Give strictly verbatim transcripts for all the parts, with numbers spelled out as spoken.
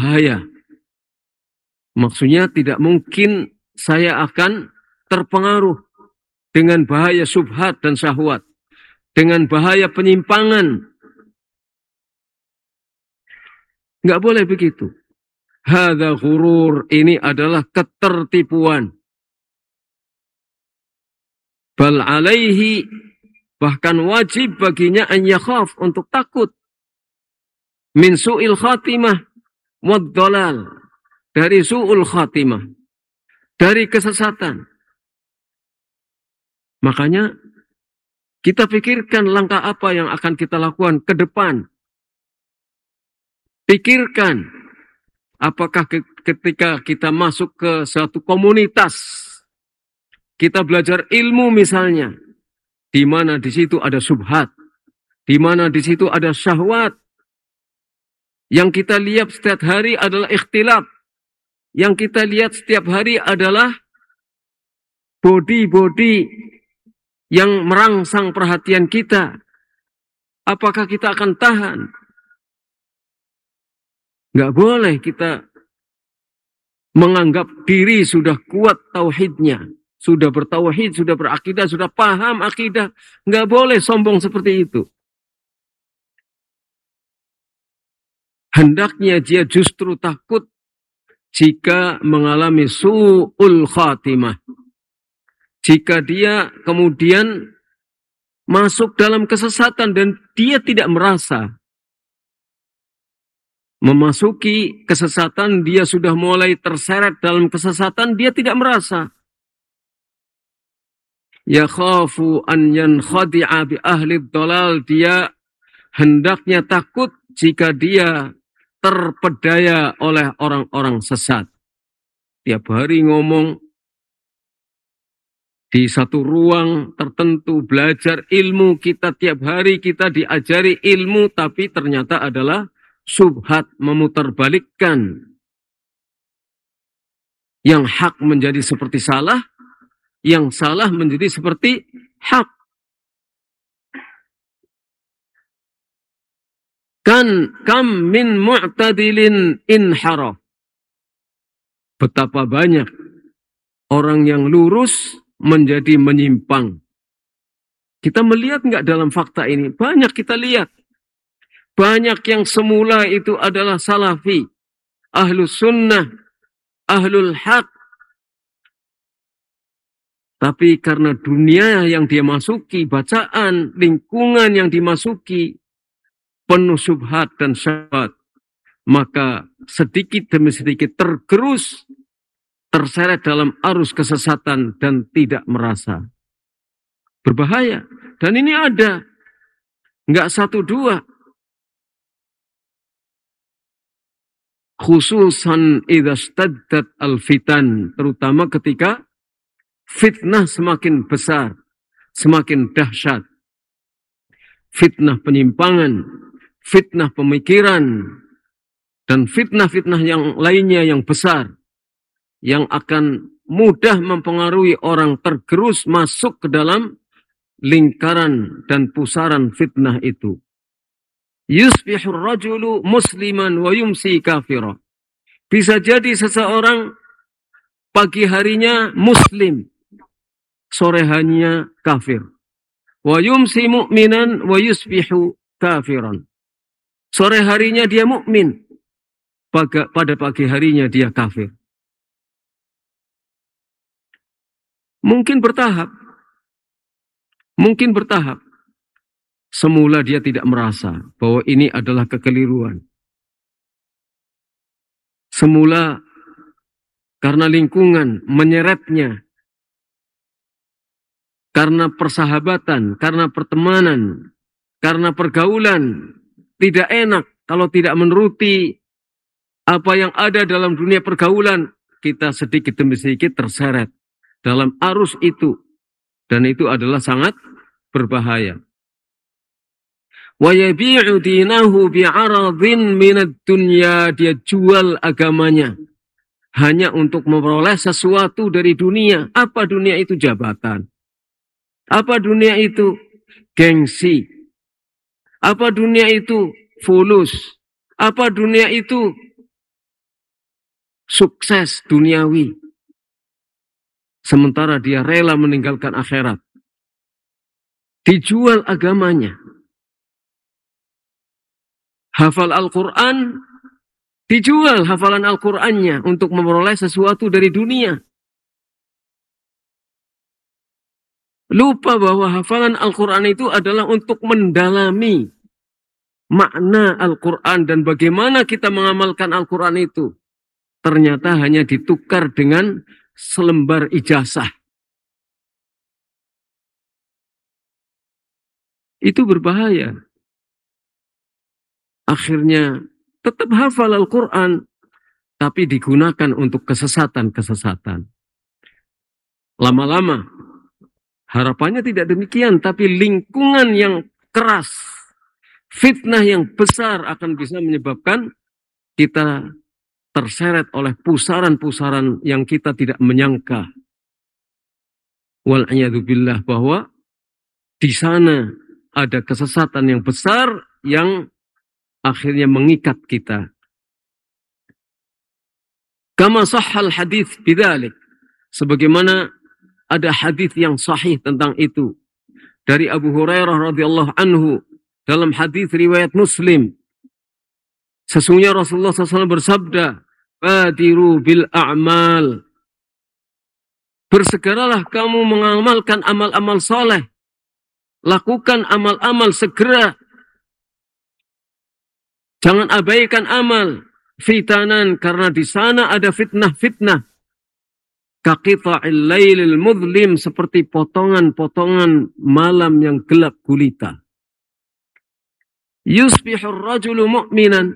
berbahaya. Maksudnya tidak mungkin saya akan terpengaruh dengan bahaya syubhat dan syahwat, dengan bahaya penyimpangan. Enggak boleh begitu. Hadza ghurur, ini adalah ketertipuan. Bal alaihi, bahkan wajib baginya an yakhaf, untuk takut. Min su'il khatimah wad dhalal, dari su'ul khatimah, dari kesesatan. Makanya kita pikirkan langkah apa yang akan kita lakukan ke depan. Pikirkan, apakah ketika kita masuk ke suatu komunitas, kita belajar ilmu misalnya, di mana di situ ada syubhat, di mana di situ ada syahwat, yang kita lihat setiap hari adalah ikhtilaf, yang kita lihat setiap hari adalah body-body yang merangsang perhatian kita. Apakah kita akan tahan? Nggak boleh kita menganggap diri sudah kuat tauhidnya, sudah bertauhid, sudah berakidah, sudah paham akidah. Nggak boleh sombong seperti itu. Hendaknya dia justru takut jika mengalami su'ul khatimah. Jika dia kemudian masuk dalam kesesatan dan dia tidak merasa. Memasuki kesesatan, dia sudah mulai terseret dalam kesesatan, dia tidak merasa. Ya khafu an yankhadi'a bi ahli dhalal, dia hendaknya takut jika dia terpedaya oleh orang-orang sesat. Tiap hari ngomong di satu ruang tertentu, belajar ilmu, kita tiap hari kita diajari ilmu, tapi ternyata adalah syubhat, memutarbalikkan. Yang hak menjadi seperti salah, yang salah menjadi seperti hak. Kan kam min mu'tadilin inharaf. Betapa banyak orang yang lurus menjadi menyimpang. Kita melihat enggak dalam fakta ini? Banyak kita lihat. Banyak yang semula itu adalah salafi, ahlus sunnah, ahlul haq. Tapi karena dunia yang dia masuki, bacaan, lingkungan yang dimasuki, penuh syubhat dan syahwat, maka sedikit demi sedikit tergerus, terseret dalam arus kesesatan dan tidak merasa. Berbahaya. Dan ini ada. Enggak satu dua. Khususan idza staddat al-fitan, terutama ketika fitnah semakin besar, semakin dahsyat. Fitnah penyimpangan, fitnah pemikiran, dan fitnah-fitnah yang lainnya yang besar, yang akan mudah mempengaruhi orang tergerus masuk ke dalam lingkaran dan pusaran fitnah itu. Yusbihur rajulu musliman wa yumsi kafira. Bisa jadi seseorang pagi harinya muslim, sore harinya kafir. Wa yumsi mu'minan wa yusbihu kafiran. Sore harinya dia mukmin, pada pagi harinya dia kafir. Mungkin bertahap. Mungkin bertahap. Semula dia tidak merasa bahwa ini adalah kekeliruan. Semula karena lingkungan menyeretnya, karena persahabatan, karena pertemanan, karena pergaulan, tidak enak kalau tidak menuruti apa yang ada dalam dunia pergaulan, kita sedikit demi sedikit terseret dalam arus itu. Dan itu adalah sangat berbahaya. Wa yabi'u dinahu bi'aradhin minad dunya, dia jual agamanya hanya untuk memperoleh sesuatu dari dunia. Apa dunia itu? Jabatan. Apa dunia itu? Gengsi. Apa dunia itu? Fulus. Apa dunia itu? sukses duniawi, sementara dia rela meninggalkan akhirat. Dijual agamanya. Hafal Al-Quran, dijual hafalan Al-Qurannya untuk memperoleh sesuatu dari dunia. Lupa bahwa hafalan Al-Quran itu adalah untuk mendalami makna Al-Quran dan bagaimana kita mengamalkan Al-Quran itu. Ternyata hanya ditukar dengan selembar ijazah. Itu berbahaya. Akhirnya tetap hafal Al-Quran, tapi digunakan untuk kesesatan-kesesatan. Lama-lama, harapannya tidak demikian, tapi lingkungan yang keras, fitnah yang besar akan bisa menyebabkan kita terseret oleh pusaran-pusaran yang kita tidak menyangka. Wal'iyadzubillah, bahwa di sana ada kesesatan yang besar yang akhirnya mengikat kita. Kama sahhal hadits bidzalik, sebagaimana ada hadis yang sahih tentang itu dari Abu Hurairah radhiyallahu anhu dalam hadis riwayat Muslim. Sesungguhnya Rasulullah shallallahu alaihi wasallam bersabda, "Badiru bil a'mal." Bersegeralah kamu mengamalkan amal-amal soleh. Lakukan amal-amal segera. Jangan abaikan amal. Fitanan, karena di sana ada fitnah-fitnah. Kaqita'il lailil mudlim, seperti potongan-potongan malam yang gelap gulita. Yusbihur rajulu mu'minan.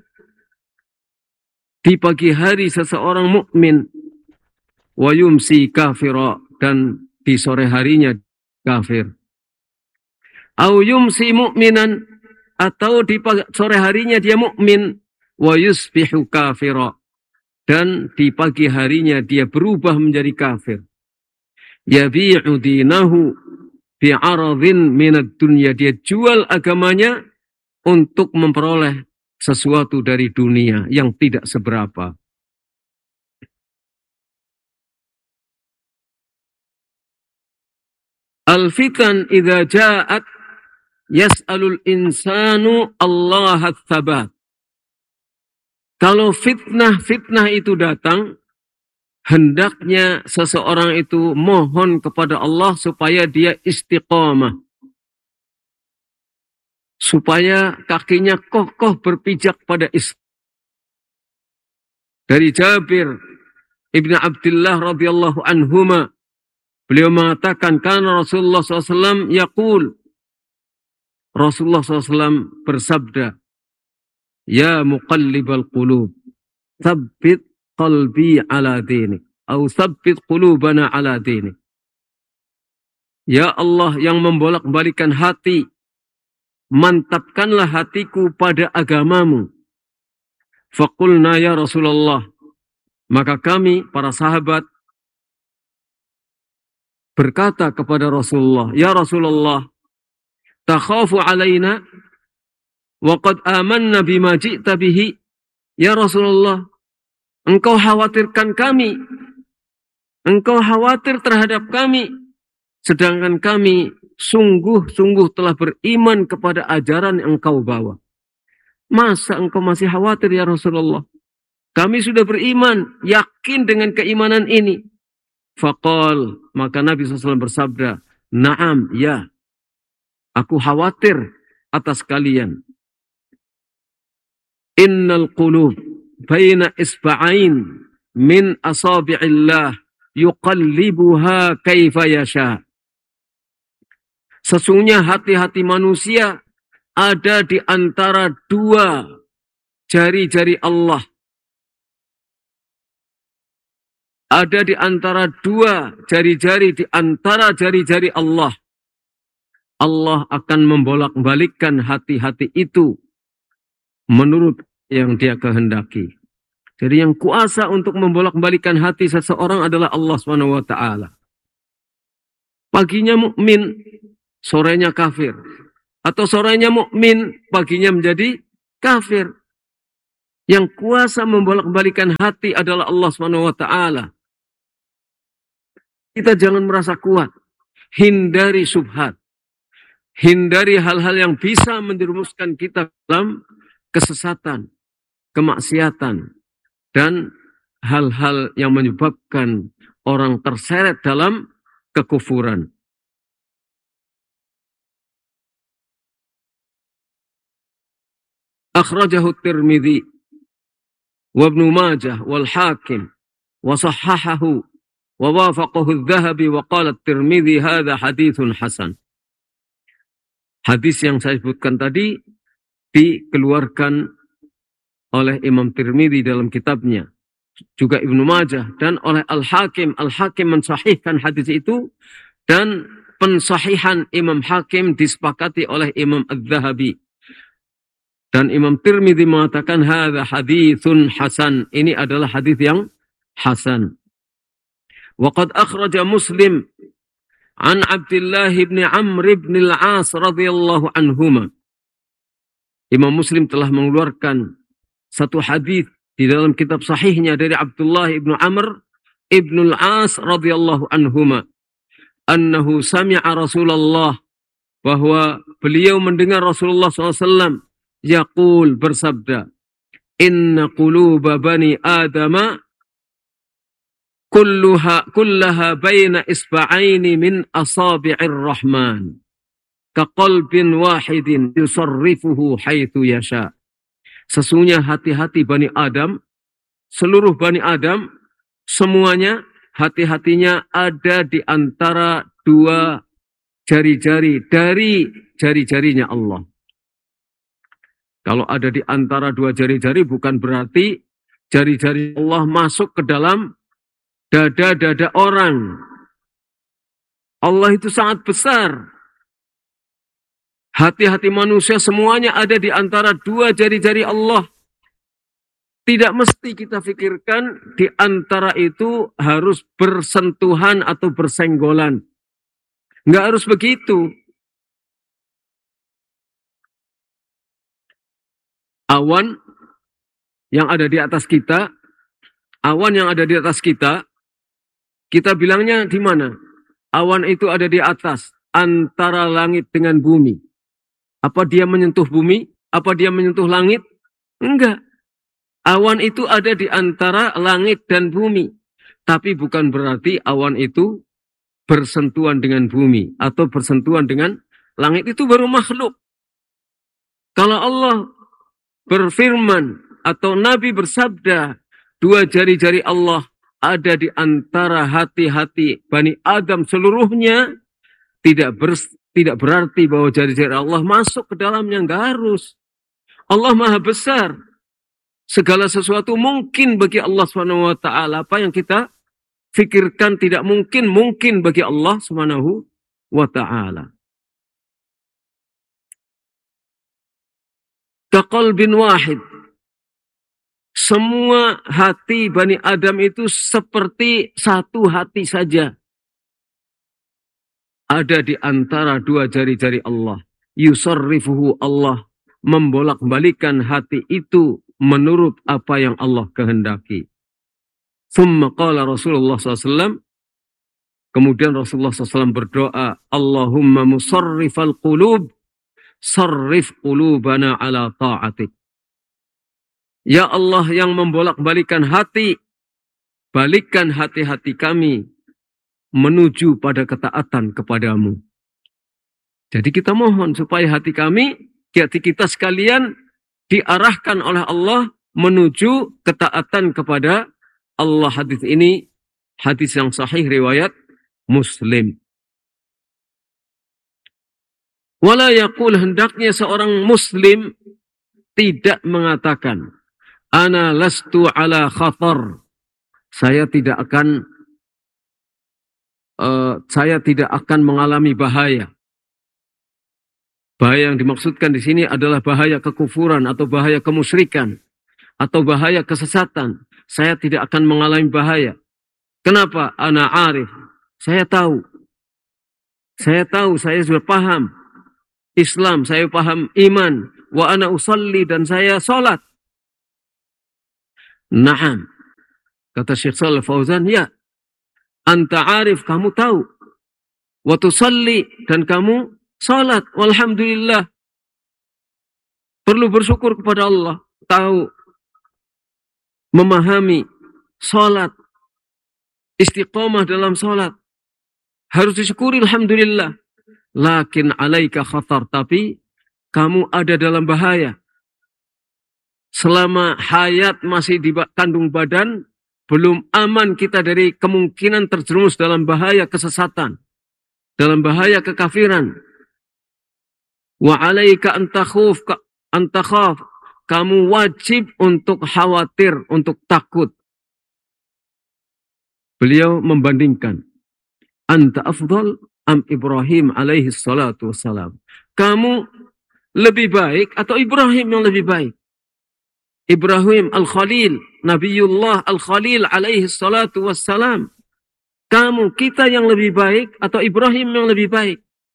Di pagi hari seseorang mukmin. Wa yumsi kafira, dan di sore harinya kafir. Au yumsi mu'minan, atau di sore harinya dia mukmin, wa yusbihu kafira, dan di pagi harinya dia berubah menjadi kafir. Yabi'u dinahu bi'aradhin minad dunya, dia jual agamanya untuk memperoleh sesuatu dari dunia yang tidak seberapa. Al-fitan idza ja'at yas'alul insanu Allah ats-tsabat. Kalau fitnah-fitnah itu datang, hendaknya seseorang itu mohon kepada Allah supaya dia istiqamah. Supaya kakinya kokoh berpijak pada Islam. Dari Jabir Ibn Abdullah radhiyallahu anhuma, beliau mengatakan, karena Rasulullah shallallahu alaihi wasallam yaqul, Rasulullah shallallahu alaihi wasallam bersabda, "Ya muqallibal qulub, tsabbit qalbi ala dinik, atau tsabbit qulubana ala dinik." Ya Allah yang membolak-balikan hati, mantapkanlah hatiku pada agamamu. Faqulna ya Rasulullah, maka kami para sahabat berkata kepada Rasulullah, "Ya Rasulullah, takhafu alaina wa qad amanna bima ji'ta bihi." Ya Rasulullah, engkau khawatirkan kami, engkau khawatir terhadap kami, sedangkan kami sungguh-sungguh telah beriman kepada ajaran yang engkau bawa. Masa engkau masih khawatir ya Rasulullah? Kami sudah beriman, yakin dengan keimanan ini. Faqal, maka Nabi shallallahu alaihi wasallam bersabda, "Na'am, ya, aku khawatir atas kalian. Innal qulub baina isba'ain min asabi'illah yuqallibuha kaifa yasha." Sesungguhnya hati-hati manusia ada di antara dua jari-jari Allah. Ada di antara dua jari-jari, di antara jari-jari Allah. Allah akan membolak-balikkan hati-hati itu menurut yang dia kehendaki. Jadi yang kuasa untuk membolak-balikkan hati seseorang adalah Allah subhanahu wa taala. Paginya mukmin, sorenya kafir. Atau sorenya mukmin, paginya menjadi kafir. Yang kuasa membolak-balikan hati adalah Allah subhanahu wa taala. Kita jangan merasa kuat. Hindari syubhat. Hindari hal-hal yang bisa menjerumuskan kita dalam kesesatan, kemaksiatan, dan hal-hal yang menyebabkan orang terseret dalam kekufuran. Akhrajahu Tirmidzi wa Ibnu Majah wal Hakim wa sahhahahu wa wafaqahu adz-Dzahabi wa qala Tirmidzi hadza haditsun hasan. Hadis yang saya sebutkan tadi dikeluarkan oleh Imam Tirmidzi dalam kitabnya, juga Ibnu Majah, dan oleh Al-Hakim. Al-Hakim mensahihkan hadis itu, dan pensahihan Imam Hakim disepakati oleh Imam Adz-Dzahabi. Dan Imam Tirmidzi mengatakan hadza haditsun hasan, ini adalah hadis yang hasan. Wa qad akhraja Muslim an Abdullah bin Amr bin al-As radhiyallahu anhuma. Imam Muslim telah mengeluarkan satu hadis di dalam kitab sahihnya dari Abdullah bin Amr bin al-As radhiyallahu anhuma, annahu sami'a Rasulullah, bahwa beliau mendengar Rasulullah sallallahu alaihi wasallam yaqul, bersabda, inna quluba bani adama kulluha kullaha baina isba'aini min asabi'ir rahman kaqalbin wahidin yusarrifuhu haitsu yasha. Sesungguhnya hati-hati Bani Adam, seluruh Bani Adam, semuanya hati-hatinya ada di antara dua jari-jari dari jari-jarinya Allah. Kalau ada di antara dua jari-jari bukan berarti jari-jari Allah masuk ke dalam dada-dada orang. Allah itu sangat besar. Hati-hati manusia semuanya ada di antara dua jari-jari Allah. Tidak mesti kita pikirkan di antara itu harus bersentuhan atau bersenggolan. Nggak harus begitu. Awan yang ada di atas kita, awan yang ada di atas kita, kita bilangnya di mana? Awan itu ada di atas, antara langit dengan bumi. Apa dia menyentuh bumi? Apa dia menyentuh langit? Enggak. Awan itu ada di antara langit dan bumi. Tapi bukan berarti awan itu bersentuhan dengan bumi atau bersentuhan dengan langit, itu baru makhluk. Kalau Allah berfirman atau Nabi bersabda, dua jari-jari Allah ada di antara hati-hati Bani Adam seluruhnya, tidak ber, tidak berarti bahwa jari-jari Allah masuk ke dalamnya, enggak harus. Allah Maha Besar. Segala sesuatu mungkin bagi Allah Subhanahu wa taala. Apa yang kita fikirkan tidak mungkin, mungkin bagi Allah Subhanahu wa taala. Kaqalbin wahid. Semua hati Bani Adam itu seperti satu hati saja. Ada di antara dua jari-jari Allah. Yusarrifuhu, Allah membolak-balikan hati itu menurut apa yang Allah kehendaki. Thumma qala Rasulullah sallallahu alaihi wasallam. Kemudian Rasulullah sallallahu alaihi wasallam berdoa, Allahumma musarrifal qulub, sarrif qulubana ala ta'atik. Ya Allah yang membolak-balikan hati, balikkan hati-hati kami menuju pada ketaatan kepadamu. Jadi kita mohon supaya hati kami, hati kita sekalian diarahkan oleh Allah menuju ketaatan kepada Allah. Hadis ini hadis yang sahih riwayat Muslim. Wala yaqul, hendaknya seorang muslim tidak mengatakan ana lastu ala khatar, saya tidak akan uh, saya tidak akan mengalami bahaya. Bahaya yang dimaksudkan di sini adalah bahaya kekufuran atau bahaya kemusyrikan atau bahaya kesesatan. Saya tidak akan mengalami bahaya. Kenapa? Ana arif. Saya tahu. Saya tahu, saya sudah paham Islam, saya paham iman. Wa ana usalli, dan saya sholat. Naam. Kata Syekh Shalih Fauzan, ya. Anta arif, kamu tahu. Wa tusalli, dan kamu salat. Walhamdulillah. Perlu bersyukur kepada Allah. Tahu. Memahami salat. Istiqamah dalam salat. Harus disyukuri, alhamdulillah. Lakin alaika khatar, tapi kamu ada dalam bahaya. Selama hayat masih di kandung badan, belum aman kita dari kemungkinan terjerumus dalam bahaya kesesatan, dalam bahaya kekafiran. Wa alaika antakhuf, antakhaf, kamu wajib untuk khawatir, untuk takut. Beliau membandingkan, anta afdal am Ibrahim alaihi salatu wassalam. Kamu lebih baik atau Ibrahim yang lebih baik? Ibrahim Al-Khalil, Nabiullah Al-Khalil alaihi salatu wassalam. Kamu, kita yang lebih baik atau Ibrahim yang lebih baik?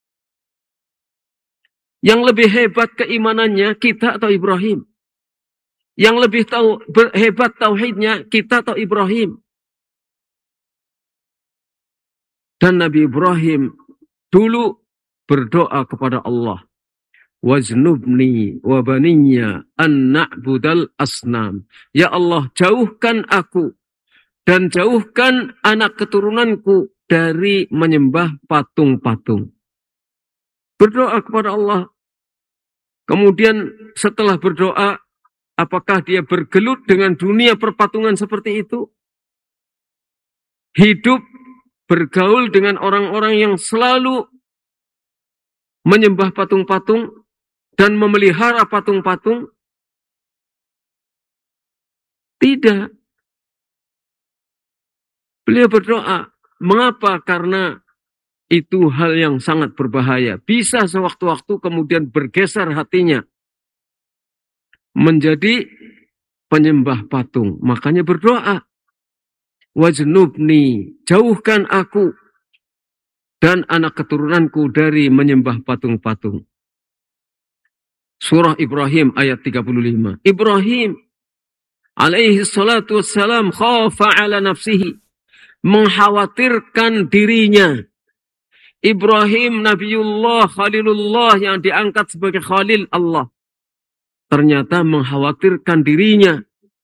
Yang lebih hebat keimanannya, kita atau Ibrahim? Yang lebih tahu, hebat tauhidnya, kita atau Ibrahim? Dan Nabi Ibrahim dulu berdoa kepada Allah, wajnubni wa baniya an na'budal asnam. Ya Allah, jauhkan aku dan jauhkan anak keturunanku dari menyembah patung-patung. Berdoa kepada Allah. Kemudian setelah berdoa, apakah dia bergelut dengan dunia perpatungan seperti itu? Hidup bergaul dengan orang-orang yang selalu menyembah patung-patung dan memelihara patung-patung? Tidak. Beliau berdoa. Mengapa? Karena itu hal yang sangat berbahaya. Bisa sewaktu-waktu kemudian bergeser hatinya menjadi penyembah patung. Makanya berdoa. Wajnubni, jauhkan aku dan anak keturunanku dari menyembah patung-patung. Surah Ibrahim ayat tiga puluh lima. Ibrahim alaihi salatu wassalam khafa ala nafsihi, mengkhawatirkan dirinya. Ibrahim Nabiullah Khalilullah yang diangkat sebagai Khalil Allah, ternyata mengkhawatirkan dirinya.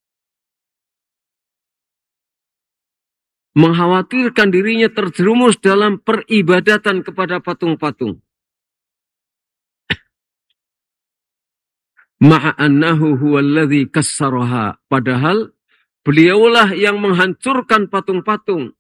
Mengkhawatirkan dirinya terjerumus dalam peribadatan kepada patung-patung. Ma'annahu huwallazi kassaraha. Padahal beliaulah yang menghancurkan patung-patung.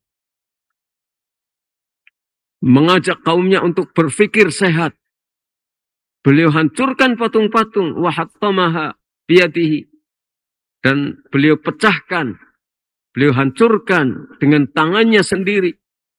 Mengajak kaumnya untuk berpikir sehat. Beliau hancurkan patung-patung. Wa hattamaha biyadihi. Dan beliau pecahkan. Beliau hancurkan dengan tangannya sendiri.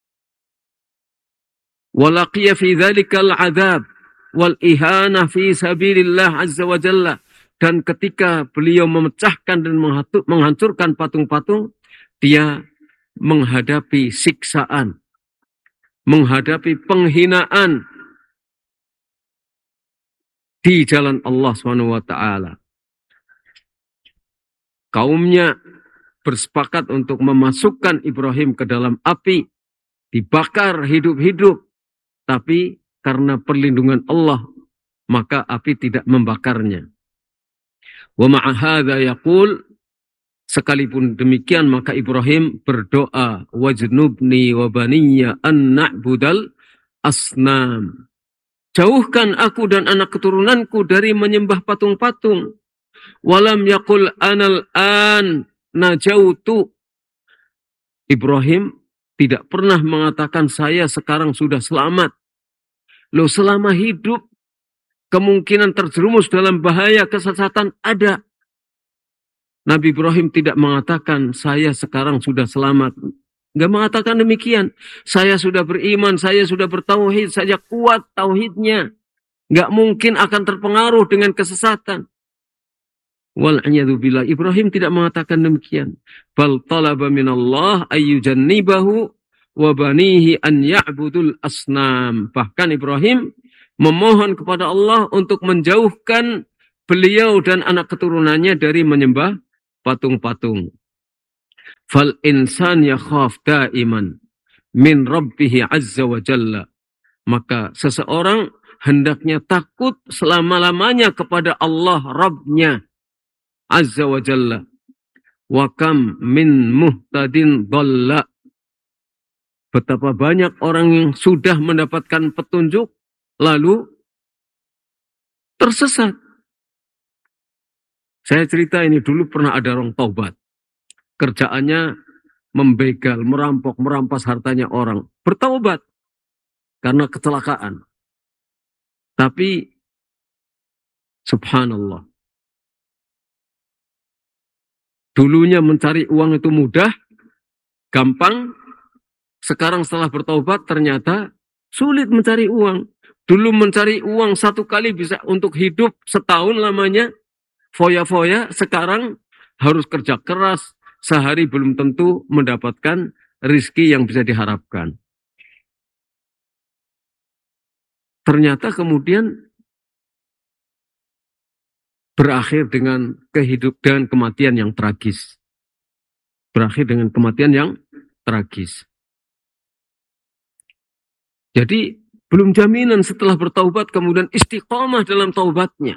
Walaqiya fi dhalikal adab wal ihana fi sabilillah azza wa jalla. Dan ketika beliau memecahkan dan menghancurkan patung-patung, dia menghadapi siksaan, menghadapi penghinaan di jalan Allah subhanahu wa taala. Kaumnya bersepakat untuk memasukkan Ibrahim ke dalam api, dibakar hidup-hidup, tapi karena perlindungan Allah, maka api tidak membakarnya. Wa ma'a hadza yaqul, sekalipun demikian maka Ibrahim berdoa, wajnubni wa baniya an na'budal asnam. Jauhkan aku dan anak keturunanku dari menyembah patung-patung. Walam yaqul anal an najautu. Ibrahim tidak pernah mengatakan saya sekarang sudah selamat. Loh, selama hidup kemungkinan terjerumus dalam bahaya kesesatan ada. Nabi Ibrahim tidak mengatakan saya sekarang sudah selamat. Enggak mengatakan demikian. Saya sudah beriman, saya sudah bertauhid, saya kuat tauhidnya. Enggak mungkin akan terpengaruh dengan kesesatan. Wal'iyadzubillah, Ibrahim tidak mengatakan demikian. Bal talaba minallah ayyujannibahu wa banihi an ya'budul asnam. Bahkan Ibrahim memohon kepada Allah untuk menjauhkan beliau dan anak keturunannya dari menyembah patung-patung. Fal insan yakhaf daiman min rabbih azza wa jalla. Maka seseorang hendaknya takut selama-lamanya kepada Allah Rabbnya azza wa jalla. Wa kam min muhtadin dhalla. Betapa banyak orang yang sudah mendapatkan petunjuk lalu tersesat. Saya cerita ini dulu pernah ada orang taubat. Kerjaannya membegal, merampok, merampas hartanya orang. Bertaubat karena kecelakaan. Tapi subhanallah. Dulunya mencari uang itu mudah, gampang. Sekarang setelah bertaubat ternyata sulit mencari uang. Dulu mencari uang satu kali bisa untuk hidup setahun lamanya. Foya-foya, sekarang harus kerja keras. Sehari belum tentu mendapatkan rizki yang bisa diharapkan. Ternyata kemudian berakhir dengan kehidupan dan kematian yang tragis. Berakhir dengan kematian yang tragis. Jadi belum jaminan setelah bertaubat kemudian istiqomah dalam taubatnya.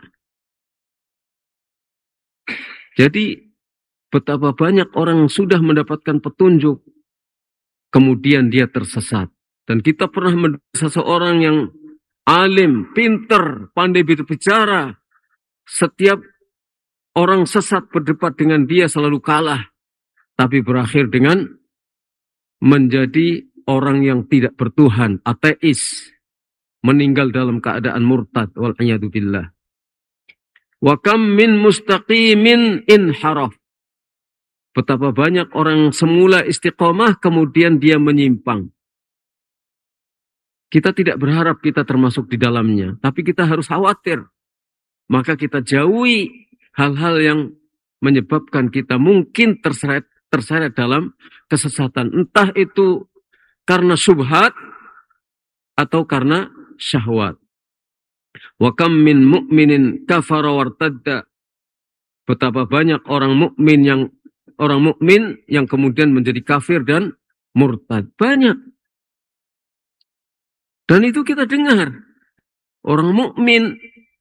Jadi betapa banyak orang yang sudah mendapatkan petunjuk, kemudian dia tersesat. Dan kita pernah mendengar seseorang yang alim, pinter, pandai berbicara. Setiap orang sesat berdebat dengan dia selalu kalah. Tapi berakhir dengan menjadi orang yang tidak bertuhan, ateis. Meninggal dalam keadaan murtad. Wal'iyadu billah. Wa kam min mustaqimin inharaf. Betapa banyak orang semula istiqomah kemudian dia menyimpang. Kita tidak berharap kita termasuk di dalamnya. Tapi kita harus khawatir. Maka kita jauhi hal-hal yang menyebabkan kita mungkin terseret, terseret dalam kesesatan. Entah itu karena syubhat atau karena syahwat. Wa kam min mu'minin kafara wartadda. Betapa banyak orang mukmin yang orang mukmin yang kemudian menjadi kafir dan murtad. Banyak. Dan itu kita dengar. Orang mukmin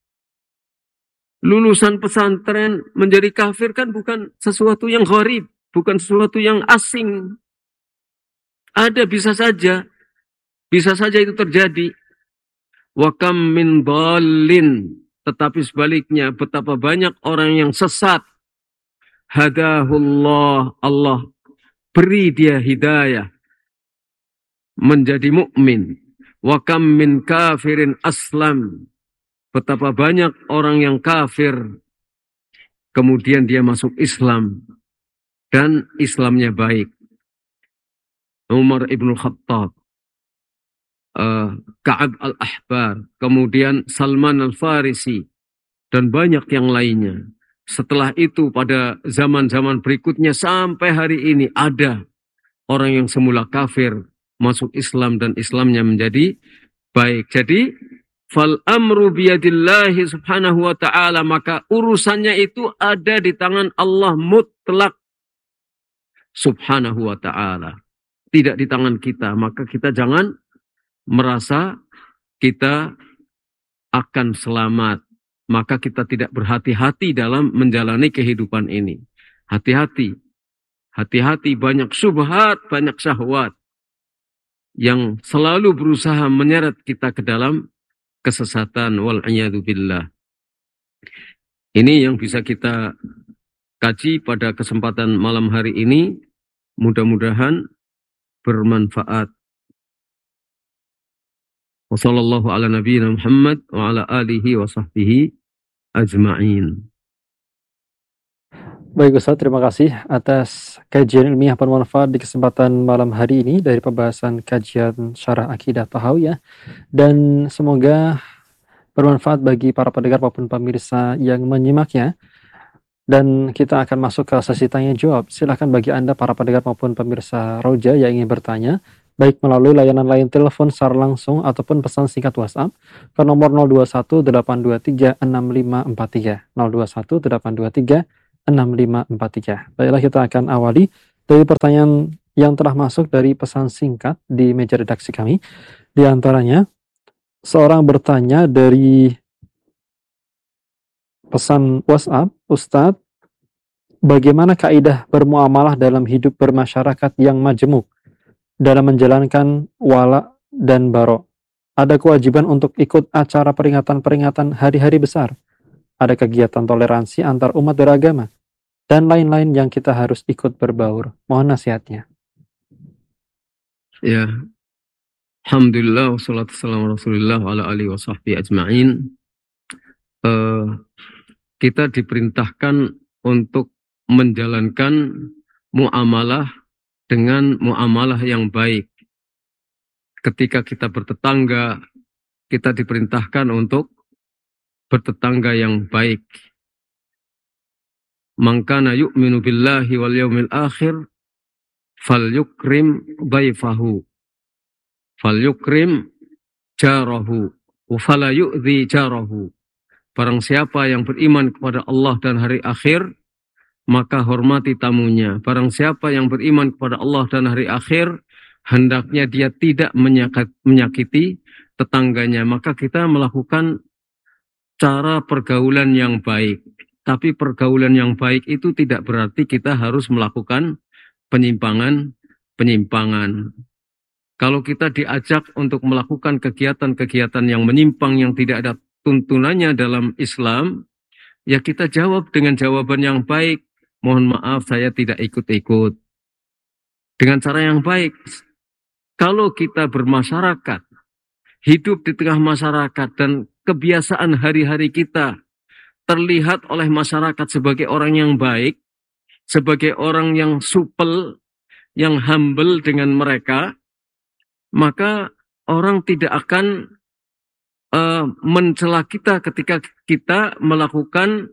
lulusan pesantren menjadi kafir kan bukan sesuatu yang gharib, bukan sesuatu yang asing. Ada, bisa saja. Bisa saja itu terjadi. Wa kam min dhalin. Tetapi sebaliknya, betapa banyak orang yang sesat. Hadahullah, Allah beri dia hidayah. Menjadi mukmin. Wa kam min kafirin aslam. Betapa banyak orang yang kafir. Kemudian dia masuk Islam. Dan Islamnya baik. Umar ibn Khattab. Uh, Ka'ab al-Ahbar, kemudian Salman al-Farisi, dan banyak yang lainnya. Setelah itu pada zaman-zaman berikutnya sampai hari ini ada orang yang semula kafir masuk Islam dan Islamnya menjadi baik. Jadi fal amru biyadillahi subhanahu wa ta'ala, maka urusannya itu ada di tangan Allah mutlak subhanahu wa ta'ala, tidak di tangan kita. Maka kita jangan merasa kita akan selamat, maka kita tidak berhati-hati dalam menjalani kehidupan ini. Hati-hati, hati-hati, banyak syubhat, banyak syahwat yang selalu berusaha menyeret kita ke dalam kesesatan. Wal'iyadu billah. Ini yang bisa kita kaji pada kesempatan malam hari ini. Mudah-mudahan bermanfaat. Wa sallallahu ala nabiyina Muhammad wa ala alihi wa sahbihi ajma'in. Baik Ustaz, terima kasih atas kajian ilmiah bermanfaat di kesempatan malam hari ini dari pembahasan kajian Syarah Aqidah Tahawiyah, dan semoga bermanfaat bagi para pendengar maupun pemirsa yang menyimaknya. Dan kita akan masuk ke sesi tanya jawab. Silakan bagi Anda para pendengar maupun pemirsa Roja yang ingin bertanya, baik melalui layanan line telepon secara langsung ataupun pesan singkat WhatsApp ke nomor nol dua satu delapan dua tiga enam lima empat tiga nol dua satu delapan dua tiga enam lima empat tiga. Baiklah, kita akan awali Dari pertanyaan yang telah masuk dari pesan singkat di meja redaksi kami, di antaranya seorang bertanya dari pesan WhatsApp, Ustadz, bagaimana kaidah bermuamalah dalam hidup bermasyarakat yang majemuk dalam menjalankan wala dan baro? Ada kewajiban untuk ikut acara peringatan-peringatan hari-hari besar. Ada kegiatan toleransi antar umat beragama. Dan lain-lain yang kita harus ikut berbaur. Mohon nasihatnya. Ya, alhamdulillah wassalatu wassalamu rasulillah wa ala alihi wa sahbihi ajma'in. Uh, kita diperintahkan untuk menjalankan muamalah dengan muamalah yang baik. Ketika kita bertetangga, kita diperintahkan untuk bertetangga yang baik. Man kana yu'minu billahi wal yawmil akhir falyukrim dhaifahu falyukrim jarahu wa fala yu'dhi jarahu. Barang siapa yang beriman kepada Allah dan hari akhir, maka hormati tamunya. Barang siapa yang beriman kepada Allah dan hari akhir, hendaknya dia tidak menyakiti tetangganya. Maka kita melakukan cara pergaulan yang baik. Tapi pergaulan yang baik itu tidak berarti kita harus melakukan penyimpangan-penyimpangan. Kalau kita diajak untuk melakukan kegiatan-kegiatan yang menyimpang, yang tidak ada tuntunannya dalam Islam, ya kita jawab dengan jawaban yang baik. Mohon maaf, saya tidak ikut-ikut. Dengan cara yang baik. Kalau kita bermasyarakat, hidup di tengah masyarakat, dan kebiasaan hari-hari kita terlihat oleh masyarakat sebagai orang yang baik, sebagai orang yang supel, yang humble dengan mereka, maka orang tidak akan uh, mencela kita ketika kita melakukan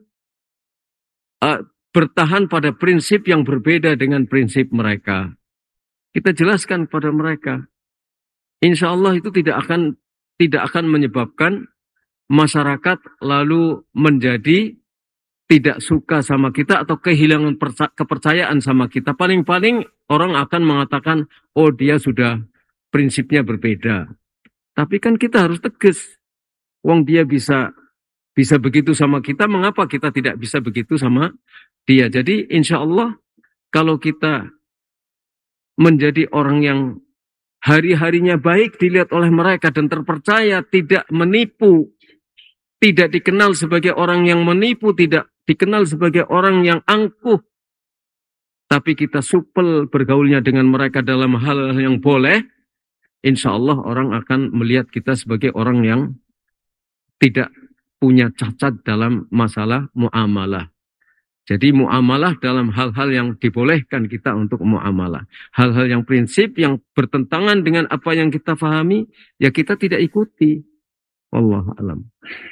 uh, bertahan pada prinsip yang berbeda dengan prinsip mereka. Kita jelaskan kepada mereka. Insya Allah itu tidak akan tidak akan menyebabkan masyarakat lalu menjadi tidak suka sama kita atau kehilangan kepercayaan sama kita. Paling-paling orang akan mengatakan, oh dia sudah prinsipnya berbeda. Tapi kan kita harus tegas. Wong dia bisa bisa begitu sama kita, mengapa kita tidak bisa begitu sama dia? Jadi insya Allah kalau kita menjadi orang yang hari-harinya baik dilihat oleh mereka dan terpercaya, tidak menipu, tidak dikenal sebagai orang yang menipu, tidak dikenal sebagai orang yang angkuh, tapi kita supel bergaulnya dengan mereka dalam hal yang boleh, insya Allah orang akan melihat kita sebagai orang yang tidak punya cacat dalam masalah muamalah. Jadi muamalah dalam hal-hal yang dibolehkan kita untuk muamalah. Hal-hal yang prinsip yang bertentangan dengan apa yang kita fahami, ya kita tidak ikuti. Wallahu a'lam.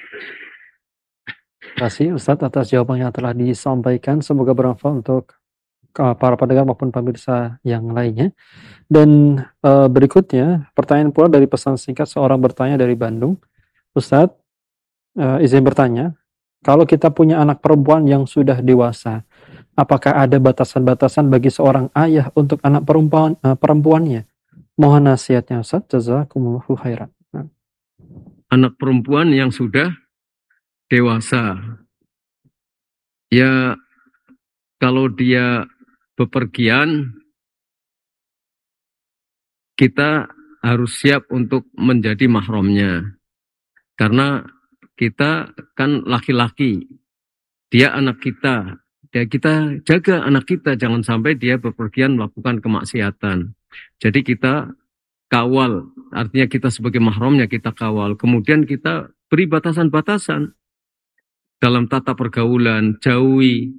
Terima kasih Ustadz atas jawaban yang telah disampaikan. Semoga bermanfaat untuk para pendengar maupun pemirsa yang lainnya. Dan uh, berikutnya, pertanyaan pula dari pesan singkat seorang bertanya dari Bandung. Ustadz, uh, izin bertanya, kalau kita punya anak perempuan yang sudah dewasa, apakah ada batasan-batasan bagi seorang ayah untuk anak perempuan uh, perempuannya? Mohon nasihatnya Ustaz. Jazakumullahu khairan. Nah. Anak perempuan yang sudah dewasa, ya kalau dia bepergian, kita harus siap untuk menjadi mahramnya. Karena kita kan laki-laki, dia anak kita, ya kita jaga anak kita, jangan sampai dia bepergian melakukan kemaksiatan. Jadi kita kawal, artinya kita sebagai mahramnya kita kawal. Kemudian kita beri batasan-batasan dalam tata pergaulan, jauhi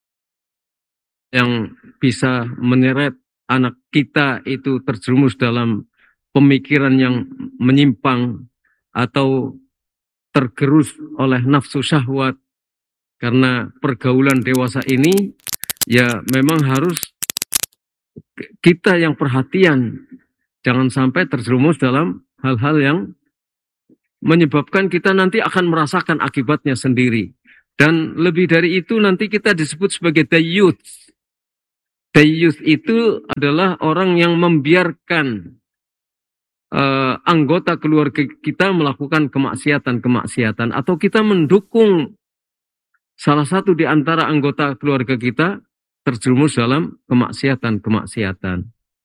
yang bisa menyeret anak kita itu terjerumus dalam pemikiran yang menyimpang atau tergerus oleh nafsu syahwat. Karena pergaulan dewasa ini ya memang harus kita yang perhatian, jangan sampai terjerumus dalam hal-hal yang menyebabkan kita nanti akan merasakan akibatnya sendiri. Dan lebih dari itu nanti kita disebut sebagai dayyuth. Dayyus itu adalah orang yang membiarkan uh, anggota keluarga kita melakukan kemaksiatan-kemaksiatan, atau kita mendukung salah satu di antara anggota keluarga kita terjerumus dalam kemaksiatan-kemaksiatan.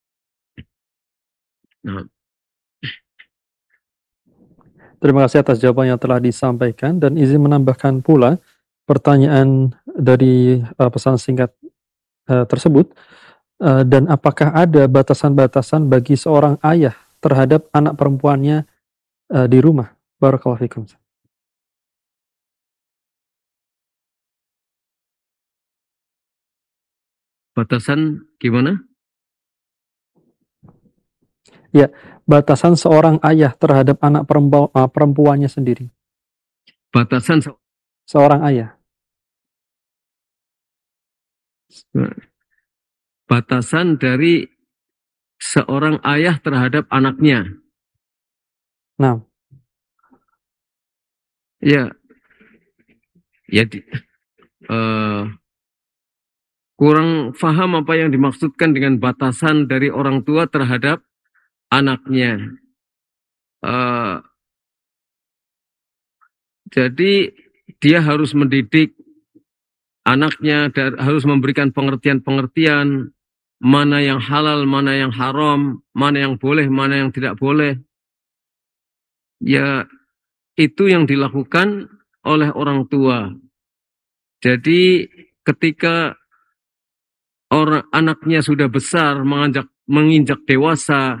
Nah. Terima kasih atas jawaban yang telah disampaikan, dan izin menambahkan pula pertanyaan dari uh, pesan singkat uh, tersebut. Uh, dan apakah ada batasan-batasan bagi seorang ayah terhadap anak perempuannya uh, di rumah? Barakallahu fikum. Batasan gimana? Ya, batasan seorang ayah terhadap anak perempu uh, perempuannya sendiri. Batasan se seorang ayah. Batasan dari seorang ayah terhadap anaknya. Nah. Ya. Ya. Di, uh, kurang paham apa yang dimaksudkan dengan batasan dari orang tua terhadap anaknya. Uh, jadi dia harus mendidik anaknya, harus memberikan pengertian-pengertian mana yang halal, mana yang haram, mana yang boleh, mana yang tidak boleh. Ya, itu yang dilakukan oleh orang tua. Jadi ketika orang anaknya sudah besar, menginjak, menginjak dewasa,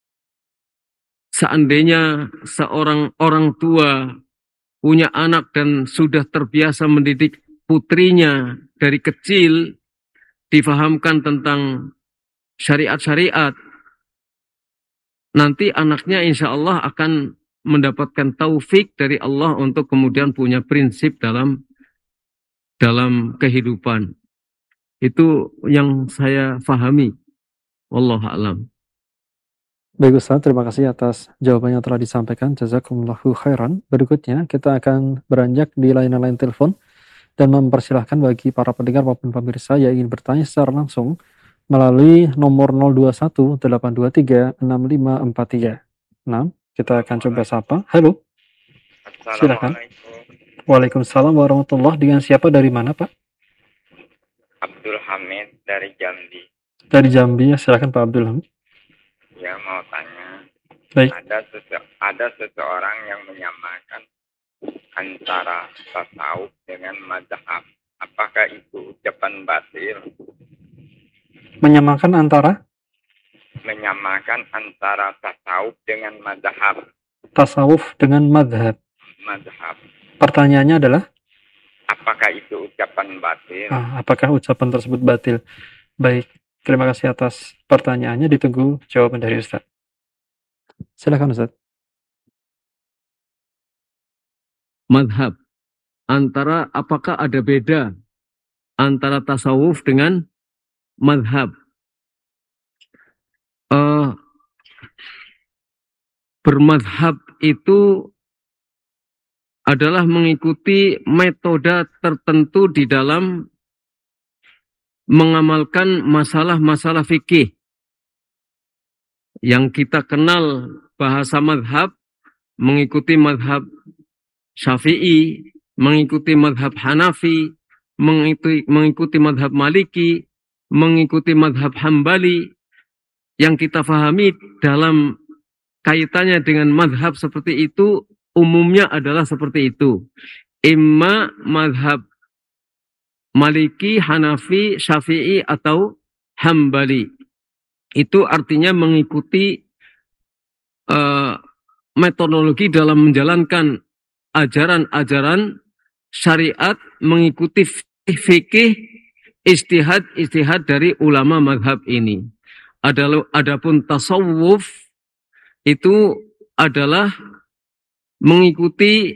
seandainya seorang orang tua punya anak dan sudah terbiasa mendidik putrinya dari kecil, difahamkan tentang syariat-syariat, nanti anaknya insya Allah akan mendapatkan taufik dari Allah untuk kemudian punya prinsip dalam dalam kehidupan. Itu yang saya fahami. Wallahu a'lam. Baik Ustaz, terima kasih atas jawaban yang telah disampaikan. Jazakumullahu khairan. Berikutnya kita akan beranjak di layanan telepon dan mempersilahkan bagi para pendengar maupun pemirsa yang ingin bertanya secara langsung melalui nomor nol dua satu delapan dua tiga enam lima empat tiga. Nah, kita akan coba sapa. Halo. Silakan. Waalaikumsalam warahmatullahi. Dengan siapa, dari mana Pak? Abdul Hamid dari Jambi. Dari Jambi, ya, silakan Pak Abdul Hamid. Ya, mau tanya. Baik. Ada sese ada seseorang yang menyamakan antara tasawuf dengan mazhab. Apakah itu ucapan batil? Menyamakan antara? Menyamakan antara tasawuf dengan mazhab. Tasawuf dengan mazhab. Mazhab. Pertanyaannya adalah? Apakah itu ucapan batil? Ah, apakah ucapan tersebut batil? Baik, terima kasih atas pertanyaannya. Ditunggu jawaban dari Ustaz. Silakan Ustaz. Mazhab. Antara apakah ada beda antara tasawuf dengan mazhab? Uh, bermadhab itu adalah mengikuti metode tertentu di dalam mengamalkan masalah-masalah fikih. Yang kita kenal bahasa madhab, mengikuti madhab Syafi'i, mengikuti madhab Hanafi, mengikuti, mengikuti madhab Maliki, mengikuti madhab Hambali. Yang kita fahami dalam kaitannya dengan madhab seperti itu, umumnya adalah seperti itu. Imma madhab Maliki, Hanafi, Syafi'i, atau Hambali. Itu artinya mengikuti uh, metodologi dalam menjalankan ajaran-ajaran syariat, mengikuti fikih, istihad-istihad dari ulama madhab ini. Adapun tasawuf itu adalah mengikuti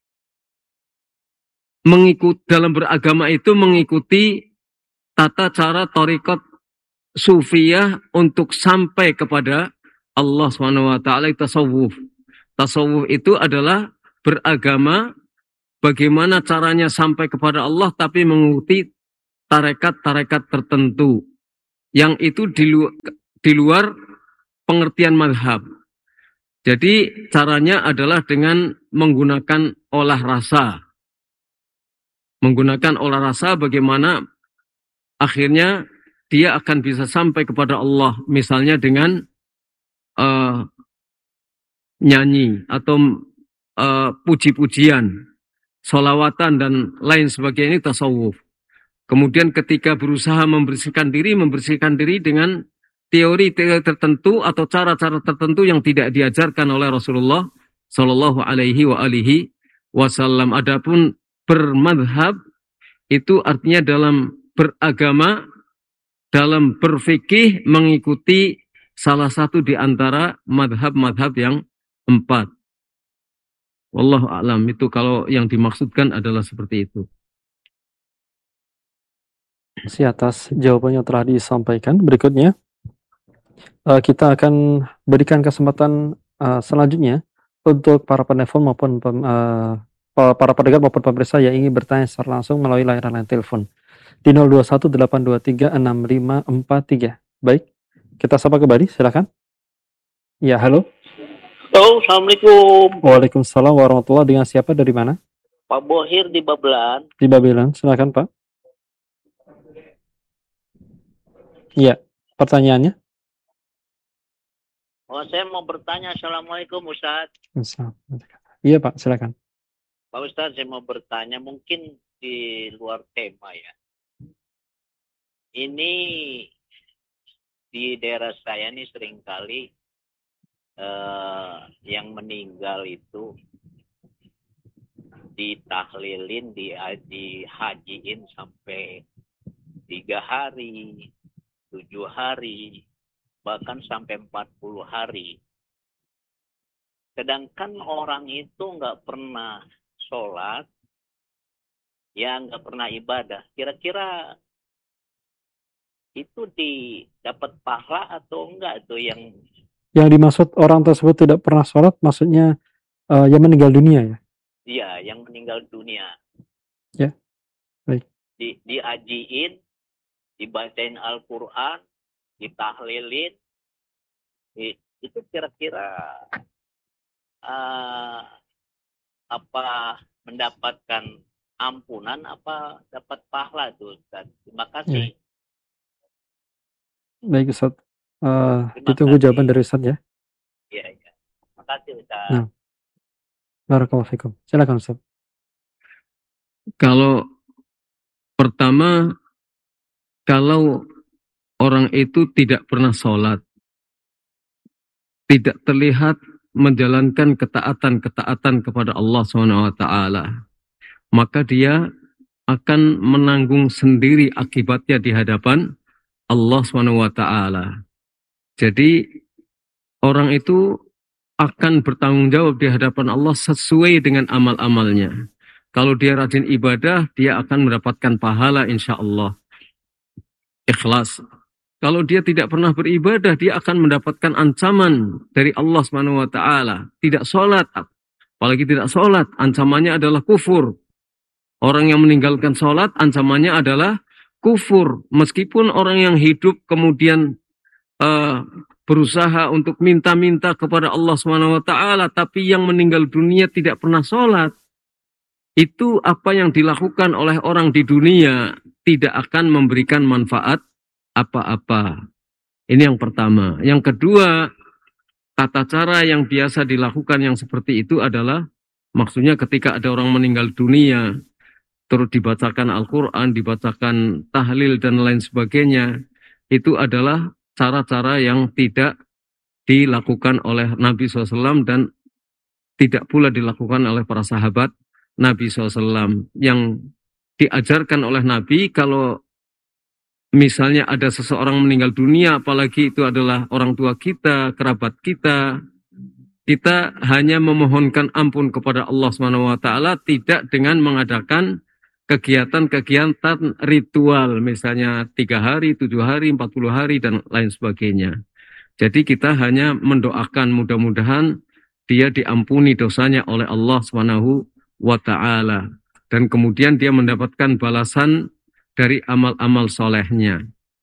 mengikut dalam beragama itu mengikuti tata cara thariqat sufiyah untuk sampai kepada Allah subhanahu wa taala. Tasawuf. Tasawuf itu adalah beragama bagaimana caranya sampai kepada Allah tapi mengikuti tarekat-tarekat tertentu. yang itu di luar, di luar pengertian mazhab. Jadi caranya adalah dengan menggunakan olah rasa. Menggunakan olah rasa bagaimana akhirnya dia akan bisa sampai kepada Allah. Misalnya dengan uh, nyanyi atau uh, puji-pujian, sholawatan dan lain sebagainya, ini tasawuf. Kemudian ketika berusaha membersihkan diri, membersihkan diri dengan teori-teori tertentu atau cara-cara tertentu yang tidak diajarkan oleh Rasulullah Shallallahu Alaihi wa alihi Wasallam. Adapun bermadhab itu artinya dalam beragama, dalam berfikih mengikuti salah satu di antara madhab-madhab yang empat. Wallahu a'lam, itu kalau yang dimaksudkan adalah seperti itu. Si atas jawabannya telah disampaikan. Berikutnya uh, kita akan berikan kesempatan uh, selanjutnya untuk para penelpon maupun pem, uh, para pendengar maupun pemirsa yang ingin bertanya secara langsung melalui layanan telepon di nol dua satu delapan dua tiga enam lima empat tiga. Baik, kita sapa kembali, silakan. Ya, halo. Halo, assalamualaikum. Waalaikumsalam warahmatullahi. Dengan siapa, dari mana? Pak Bohir di Babelan. Di Babelan, silakan Pak. Iya, pertanyaannya? Oh, saya mau bertanya. Assalamualaikum Ustaz. Iya Pak, silakan. Pak Ustaz, saya mau bertanya, mungkin di luar tema ya. Ini di daerah saya nih seringkali eh, yang meninggal itu ditahlilin, di, dihajiin sampai tiga hari, tujuh hari, bahkan sampai empat puluh hari. Sedangkan orang itu nggak pernah sholat, ya nggak pernah ibadah. Kira-kira itu didapat pahala atau enggak tuh yang yang dimaksud orang tersebut tidak pernah sholat, maksudnya uh, yang meninggal dunia ya? Iya, yang meninggal dunia. Ya, baik. Di, diajiin, dibacain Al-Quran, ditahlilin, di, itu kira-kira uh, apa mendapatkan ampunan, apa dapat pahala tuh Ustaz? Terima kasih. Ya. Baik Ustaz, uh, ditunggu kasih. Jawaban dari Ustaz ya. Iya, iya. Terima kasih Ustaz. Nah. Barakallahu fikum. Silakan Ustaz. Kalau pertama, kalau orang itu tidak pernah sholat, tidak terlihat menjalankan ketaatan-ketaatan kepada Allah subhanahu wa taala, maka dia akan menanggung sendiri akibatnya di hadapan Allah subhanahu wa taala. Jadi orang itu akan bertanggung jawab di hadapan Allah sesuai dengan amal-amalnya. Kalau dia rajin ibadah, dia akan mendapatkan pahala insya Allah. Ikhlas. Kalau dia tidak pernah beribadah, dia akan mendapatkan ancaman dari Allah subhanahu wa taala. Tidak sholat, apalagi tidak sholat, ancamannya adalah kufur. Orang yang meninggalkan sholat, ancamannya adalah kufur. Meskipun orang yang hidup kemudian uh, berusaha untuk minta-minta kepada Allah subhanahu wa taala, tapi yang meninggal dunia tidak pernah sholat, itu apa yang dilakukan oleh orang di dunia tidak akan memberikan manfaat apa-apa. Ini yang pertama. Yang kedua, tata cara yang biasa dilakukan yang seperti itu adalah, maksudnya ketika ada orang meninggal dunia, terus dibacakan Al-Quran, dibacakan tahlil dan lain sebagainya, itu adalah cara-cara yang tidak dilakukan oleh Nabi shallallahu alaihi wasallam dan tidak pula dilakukan oleh para sahabat Nabi shallallahu alaihi wasallam. Yang diajarkan oleh Nabi, kalau misalnya ada seseorang meninggal dunia, apalagi itu adalah orang tua kita, kerabat kita, kita hanya memohonkan ampun kepada Allah subhanahu wa taala, tidak dengan mengadakan kegiatan-kegiatan ritual, misalnya tiga hari, tujuh hari, empat puluh hari, dan lain sebagainya. Jadi kita hanya mendoakan mudah-mudahan dia diampuni dosanya oleh Allah subhanahu wa ta'ala. Dan kemudian dia mendapatkan balasan dari amal-amal solehnya.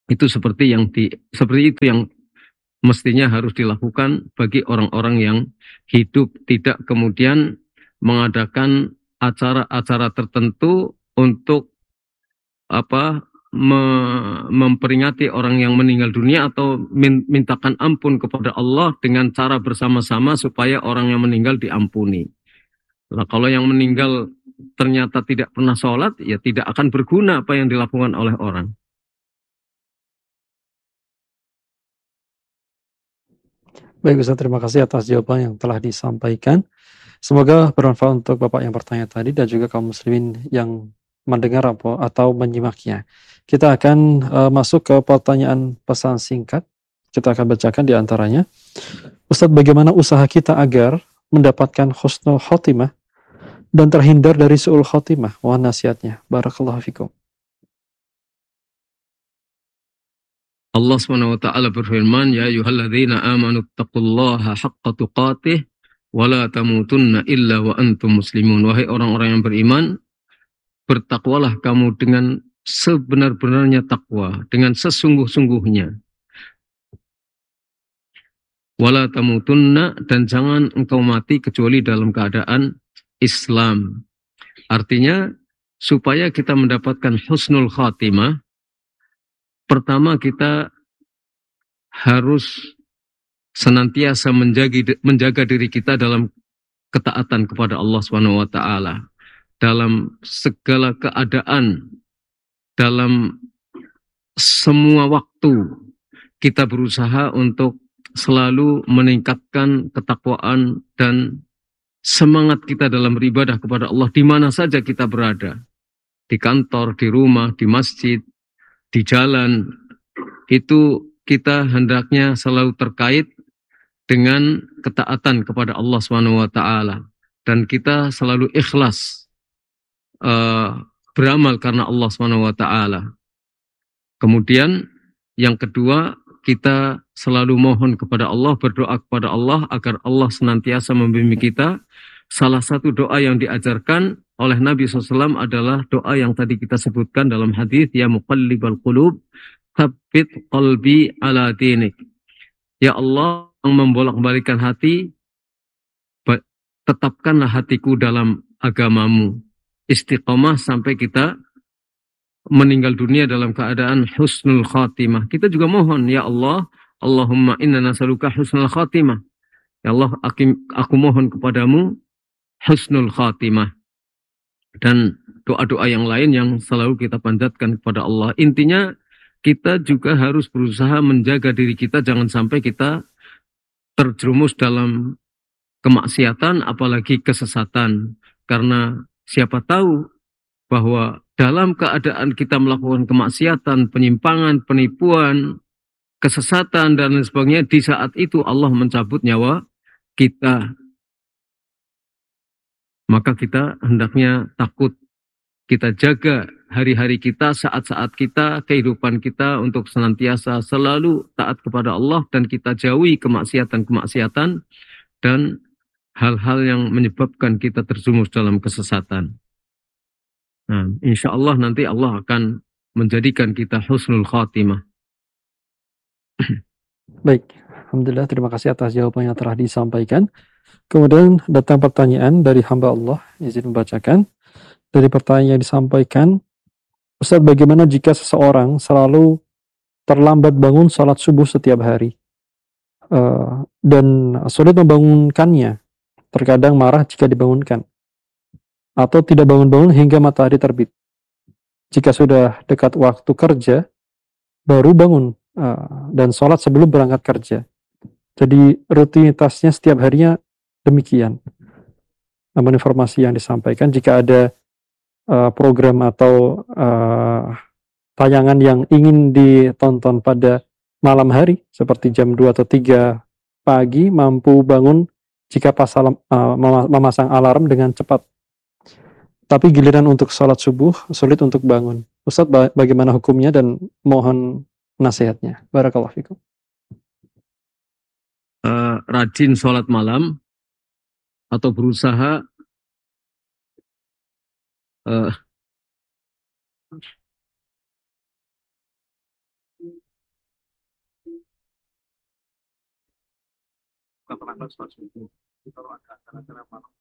Itu seperti yang di seperti itu yang mestinya harus dilakukan bagi orang-orang yang hidup, tidak kemudian mengadakan acara-acara tertentu untuk apa me- memperingati orang yang meninggal dunia atau min- mintakan ampun kepada Allah dengan cara bersama-sama supaya orang yang meninggal diampuni. Nah, kalau yang meninggal ternyata tidak pernah sholat, ya tidak akan berguna apa yang dilakukan oleh orang. Baik Ustaz, terima kasih atas jawaban yang telah disampaikan. Semoga bermanfaat untuk Bapak yang bertanya tadi dan juga kaum muslimin yang mendengar apa atau menyimaknya. Kita akan uh, masuk ke pertanyaan pesan singkat. Kita akan bacakan di antaranya. Ustadz, bagaimana usaha kita agar mendapatkan husnul khotimah dan terhindar dari su'ul khotimah? Mohon nasihatnya. Barakallahu fikum. Allah subhanahu wa ta'ala berfirman, Ya ayuhalladzina amanu taqullaha haqqa tuqatih wa la tamutunna illa wa antum muslimun. Wahai orang-orang yang beriman, bertakwalah kamu dengan sebenar-benarnya takwa, dengan sesungguh-sungguhnya. Wala tamutunna, dan jangan engkau mati kecuali dalam keadaan Islam. Artinya, supaya kita mendapatkan husnul khatimah, pertama kita harus senantiasa menjaga, menjaga diri kita dalam ketaatan kepada Allah subhanahu wa taala. Dalam segala keadaan, dalam semua waktu, kita berusaha untuk selalu meningkatkan ketakwaan dan semangat kita dalam beribadah kepada Allah di mana saja kita berada. Di kantor, di rumah, di masjid, di jalan. Itu kita hendaknya selalu terkait dengan ketaatan kepada Allah subhanahu wa taala, dan kita selalu ikhlas uh, beramal karena Allah subhanahu wa taala. Kemudian yang kedua, kita selalu mohon kepada Allah, berdoa kepada Allah agar Allah senantiasa membimbing kita. Salah satu doa yang diajarkan oleh Nabi shallallahu alaihi wasallam adalah doa yang tadi kita sebutkan dalam hadis, Ya muqallibal qulub, tsabbit qalbi ala dinik. Ya Allah yang membolak-balikan hati, tetapkanlah hatiku dalam agamamu. Istiqomah sampai kita meninggal dunia dalam keadaan husnul khatimah. Kita juga mohon, Ya Allah, Allahumma inna nasaluka husnul khatimah. Ya Allah, aku, aku mohon kepadamu husnul khatimah. Dan doa-doa yang lain yang selalu kita panjatkan kepada Allah. Intinya, kita juga harus berusaha menjaga diri kita, jangan sampai kita terjerumus dalam kemaksiatan, apalagi kesesatan. Karena siapa tahu bahwa dalam keadaan kita melakukan kemaksiatan, penyimpangan, penipuan, kesesatan, dan lain sebagainya, di saat itu Allah mencabut nyawa kita. Maka kita hendaknya takut. Kita jaga hari-hari kita, saat-saat kita, kehidupan kita untuk senantiasa selalu taat kepada Allah, dan kita jauhi kemaksiatan-kemaksiatan dan hal-hal yang menyebabkan kita terjerumus dalam kesesatan. Nah, insya Allah nanti Allah akan menjadikan kita husnul khatimah. Baik, Alhamdulillah, terima kasih atas jawaban yang telah disampaikan. Kemudian datang pertanyaan dari hamba Allah, izin membacakan. Dari pertanyaan yang disampaikan, Ustaz, bagaimana jika seseorang selalu terlambat bangun sholat subuh setiap hari uh, dan sulit membangunkannya, terkadang marah jika dibangunkan, atau tidak bangun-bangun hingga matahari terbit. Jika sudah dekat waktu kerja, baru bangun uh, dan sholat sebelum berangkat kerja. Jadi rutinitasnya setiap harinya demikian. Namun informasi yang disampaikan, jika ada uh, program atau uh, tayangan yang ingin ditonton pada malam hari, seperti jam dua atau tiga pagi, mampu bangun jika pas alam, uh, memasang alarm dengan cepat. Tapi giliran untuk sholat subuh, sulit untuk bangun. Ustaz, bagaimana hukumnya dan mohon nasihatnya. Barakallahu fikum. Uh, rajin sholat malam atau berusaha uh, bukan terlambat sholat subuh. Itu kalau ada acara-acara malam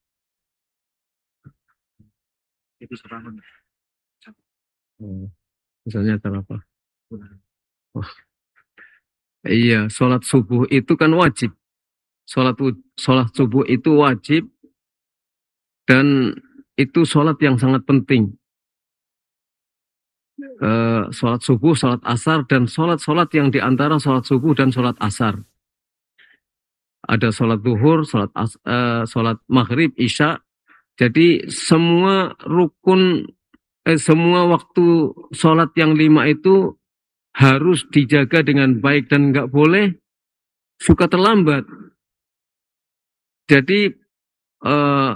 itu serangan. Oh, misalnya acara apa? Oh, iya, sholat subuh itu kan wajib. Sholat, sholat subuh itu wajib dan itu sholat yang sangat penting. Uh, sholat subuh, sholat asar, dan sholat-sholat yang diantara sholat subuh dan sholat asar. Ada sholat duhur, sholat, as, uh, sholat maghrib, isya. Jadi semua rukun, eh, semua waktu sholat yang lima itu harus dijaga dengan baik dan nggak boleh suka terlambat. Jadi uh,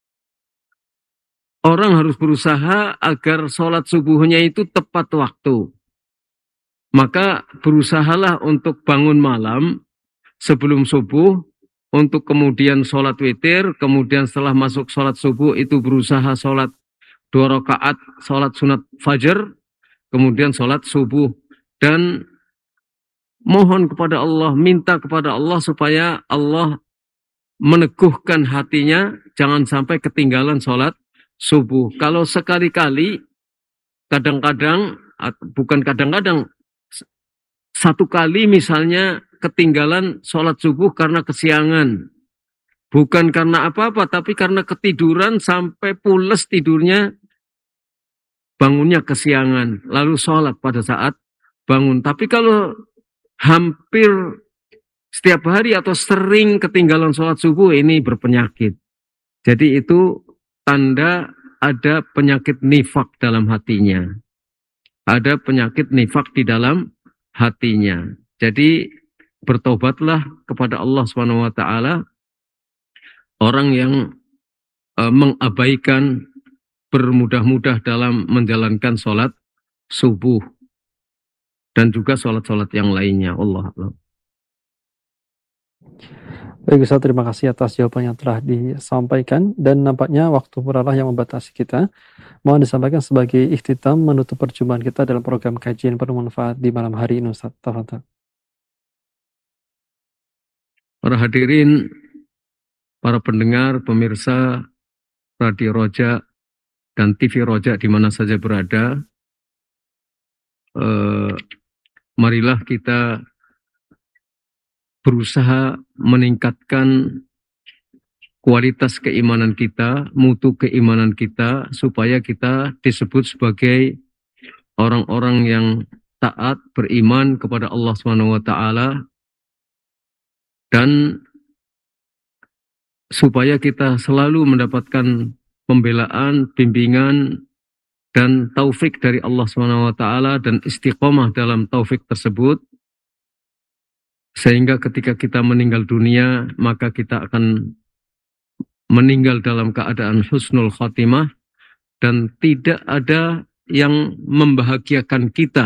orang harus berusaha agar sholat subuhnya itu tepat waktu. Maka berusahalah untuk bangun malam sebelum subuh, untuk kemudian sholat witir, kemudian setelah masuk sholat subuh itu berusaha sholat dua rakaat, sholat sunat fajar, kemudian sholat subuh. Dan mohon kepada Allah, minta kepada Allah supaya Allah meneguhkan hatinya, jangan sampai ketinggalan sholat subuh. Kalau sekali-kali, kadang-kadang, bukan kadang-kadang, satu kali misalnya ketinggalan sholat subuh karena kesiangan. Bukan karena apa-apa, tapi karena ketiduran sampai pules tidurnya, bangunnya kesiangan. Lalu sholat pada saat bangun. Tapi kalau hampir setiap hari atau sering ketinggalan sholat subuh, ini berpenyakit. Jadi itu tanda ada penyakit nifak dalam hatinya. Ada penyakit nifak di dalam hatinya. Jadi bertobatlah kepada Allah subhanahu wa taala. Orang yang e, mengabaikan, bermudah-mudah dalam menjalankan sholat subuh dan juga sholat-sholat yang lainnya. Allah Allah. Baik Ustaz, terima kasih atas jawaban yang telah disampaikan, dan nampaknya waktu puralah yang membatasi kita. Mohon disampaikan sebagai ikhtitam menutup perjumpaan kita dalam program kajian bermanfaat di malam hari ini, Ustaz. Tafadhol. Para hadirin, para pendengar, pemirsa Radio Roja dan T V Roja di mana saja berada, eh, marilah kita berusaha meningkatkan kualitas keimanan kita, mutu keimanan kita, supaya kita disebut sebagai orang-orang yang taat, beriman kepada Allah subhanahu wa taala, dan supaya kita selalu mendapatkan pembelaan, bimbingan, dan taufik dari Allah subhanahu wa taala, dan istiqomah dalam taufik tersebut, sehingga ketika kita meninggal dunia, maka kita akan meninggal dalam keadaan husnul khatimah, dan tidak ada yang membahagiakan kita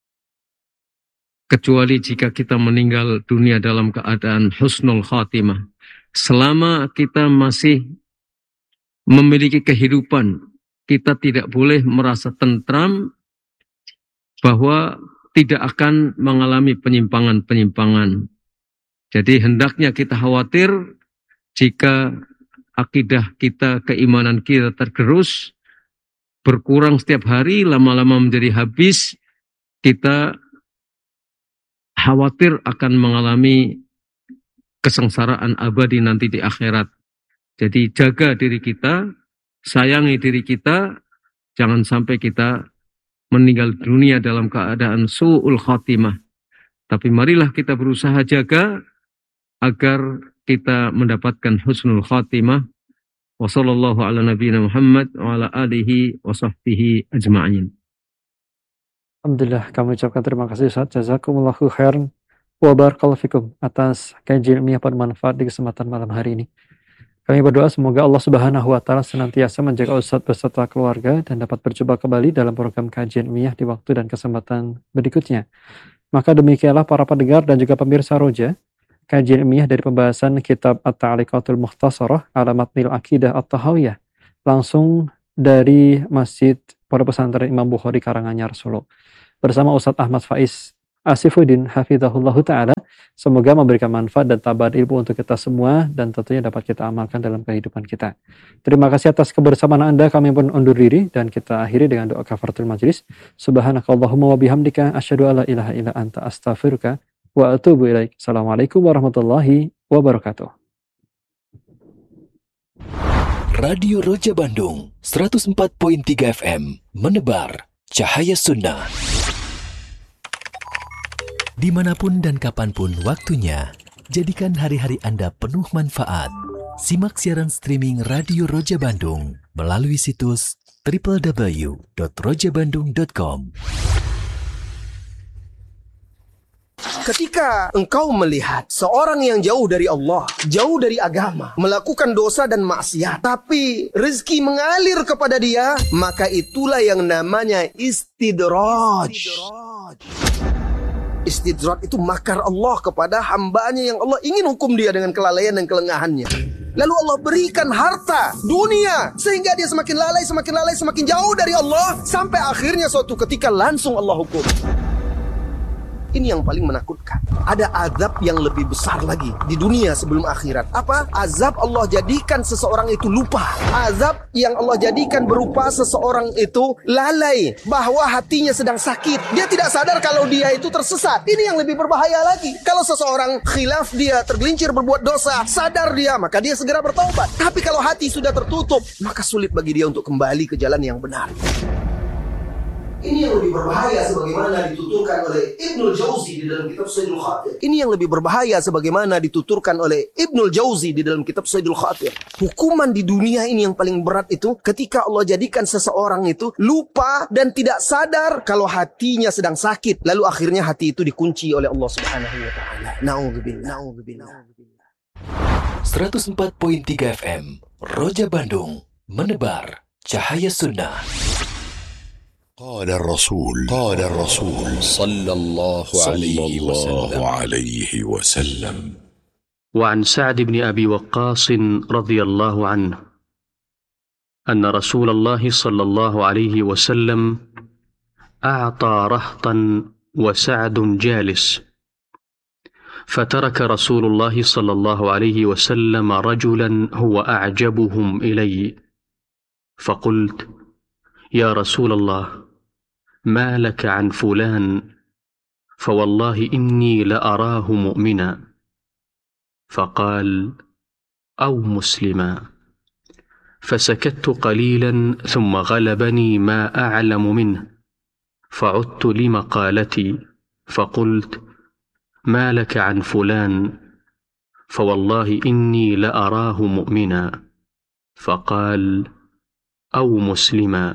kecuali jika kita meninggal dunia dalam keadaan husnul khatimah. Selama kita masih memiliki kehidupan, kita tidak boleh merasa tentram bahwa tidak akan mengalami penyimpangan-penyimpangan. Jadi hendaknya kita khawatir jika akidah kita, keimanan kita tergerus, berkurang setiap hari, lama-lama menjadi habis, kita khawatir akan mengalami kesengsaraan abadi nanti di akhirat. Jadi jaga diri kita, sayangi diri kita, jangan sampai kita meninggal dunia dalam keadaan su'ul khatimah. Tapi marilah kita berusaha jaga agar kita mendapatkan husnul khatimah. Wa sallallahu ala nabiyina Muhammad wa ala alihi wa sahbihi ajma'in. Alhamdulillah, kami ucapkan terima kasih Ustaz. Jazakumullahu khairan wa barakallahu fikum atas kajian ilmiah bermanfaat di kesempatan malam hari ini. Kami berdoa semoga Allah Subhanahu wa taala senantiasa menjaga Ustaz beserta keluarga dan dapat berjumpa kembali dalam program kajian ilmiah di waktu dan kesempatan berikutnya. Maka demikianlah para pendengar dan juga pemirsa Roja, kajian ilmiah dari pembahasan kitab At-Ta'liqatul Mukhtasarah ala Matnil Aqidah At-Tahawiyah, langsung dari Masjid Pondok Pesantren Imam Bukhari Karanganyar Solo, bersama Ustaz Ahmad Faiz Asifuddin hafizahullahu ta'ala. Semoga memberikan manfaat dan tambahan ilmu untuk kita semua dan tentunya dapat kita amalkan dalam kehidupan kita. Terima kasih atas kebersamaan Anda. Kami pun undur diri dan kita akhiri dengan doa kafaratul majlis. Subhanakallahumma wa bihamdika asyhadu alla ilaha illa anta astaghfiruka wa atubu ilaik. Assalamualaikum warahmatullahi wabarakatuh. Radio Roja Bandung seratus empat koma tiga F M menebar cahaya sunnah. Dimanapun dan kapanpun waktunya, jadikan hari-hari Anda penuh manfaat. Simak siaran streaming Radio Roja Bandung melalui situs w w w dot roja bandung dot com. Ketika engkau melihat seorang yang jauh dari Allah, jauh dari agama, melakukan dosa dan maksiat, tapi rezeki mengalir kepada dia, maka itulah yang namanya istidraj. Istidraj itu makar Allah kepada hambanya yang Allah ingin hukum dia dengan kelalaian dan kelengahannya. Lalu Allah berikan harta dunia sehingga dia semakin lalai, semakin lalai, semakin jauh dari Allah, sampai akhirnya suatu ketika langsung Allah hukum. Ini yang paling menakutkan. Ada azab yang lebih besar lagi di dunia sebelum akhirat. Apa? Azab Allah jadikan seseorang itu lupa. Azab yang Allah jadikan berupa seseorang itu lalai bahwa hatinya sedang sakit. Dia tidak sadar kalau dia itu tersesat. Ini yang lebih berbahaya lagi. Kalau seseorang khilaf, dia tergelincir berbuat dosa, sadar dia, maka dia segera bertaubat. Tapi kalau hati sudah tertutup, maka sulit bagi dia untuk kembali ke jalan yang benar. Ini yang lebih berbahaya sebagaimana dituturkan oleh Ibnul Jauzi di dalam kitab Sayyidul Khatir. Ini yang lebih berbahaya sebagaimana dituturkan oleh Ibnul Jauzi di dalam kitab Sayyidul Khatir. Hukuman di dunia ini yang paling berat itu ketika Allah jadikan seseorang itu lupa dan tidak sadar kalau hatinya sedang sakit. Lalu akhirnya hati itu dikunci oleh Allah Subhanahu wa taala. Nauzubillah. Nauzubillah. seratus empat koma tiga F M Roja Bandung menebar cahaya sunnah. قال الرسول قال الرسول صلى الله عليه وسلم عليه وسلم وعن سعد بن أبي وقاص رضي الله عنه أن رسول الله صلى الله عليه وسلم أعطى رهطا وسعد جالس فترك رسول الله صلى الله عليه وسلم رجلا هو أعجبهم إلي فقلت يا رسول الله ما لك عن فلان فوالله إني لأراه مؤمنا فقال أو مسلما فسكت قليلا ثم غلبني ما أعلم منه فعدت لمقالتي فقلت ما لك عن فلان فوالله إني لأراه مؤمنا فقال أو مسلما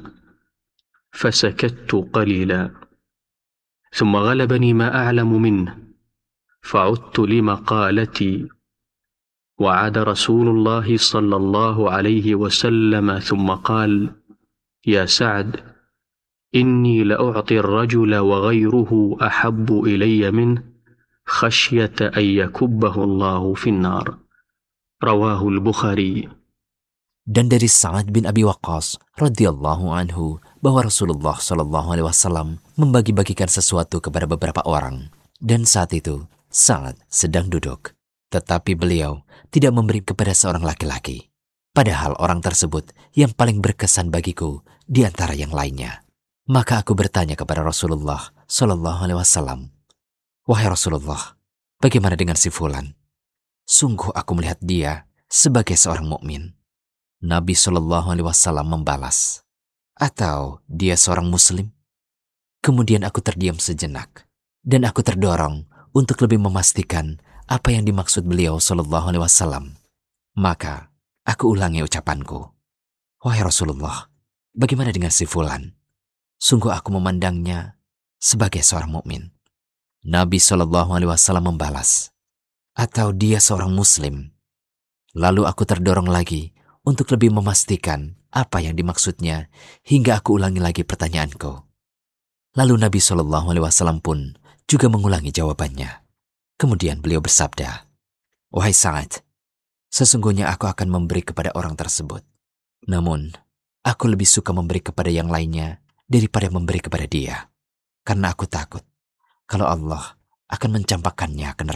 فسكت قليلا ثم غلبني ما أعلم منه فعدت لمقالتي وعاد رسول الله صلى الله عليه وسلم ثم قال يا سعد إني لأعطي الرجل وغيره أحب إلي منه خشية أن يكبه الله في النار رواه البخاري. Dan dari Sa'ad bin Abi Waqqas radhiyallahu anhu bahwa Rasulullah shallallahu alaihi wasallam membagi-bagikan sesuatu kepada beberapa orang, dan saat itu Sa'ad sedang duduk, tetapi beliau tidak memberi kepada seorang laki-laki, padahal orang tersebut yang paling berkesan bagiku di antara yang lainnya. Maka aku bertanya kepada Rasulullah shallallahu alaihi wasallam, wahai Rasulullah, bagaimana dengan si fulan? Sungguh aku melihat dia sebagai seorang mukmin. Nabi shallallahu alaihi wasallam membalas, atau dia seorang muslim? Kemudian aku terdiam sejenak, dan aku terdorong untuk lebih memastikan apa yang dimaksud beliau shallallahu alaihi wasallam. Maka aku ulangi ucapanku, wahai Rasulullah, bagaimana dengan si fulan? Sungguh aku memandangnya sebagai seorang mukmin. Nabi shallallahu alaihi wasallam membalas, atau dia seorang muslim? Lalu aku terdorong lagi untuk lebih memastikan apa yang dimaksudnya, hingga aku ulangi lagi pertanyaanku. Lalu Nabi shallallahu alaihi wasallam pun juga mengulangi jawabannya. Kemudian beliau bersabda, wahai Sa'ad, sesungguhnya aku akan memberi kepada orang tersebut. Namun, aku lebih suka memberi kepada yang lainnya daripada memberi kepada dia. Karena aku takut, kalau Allah akan mencampakkannya ke neraka.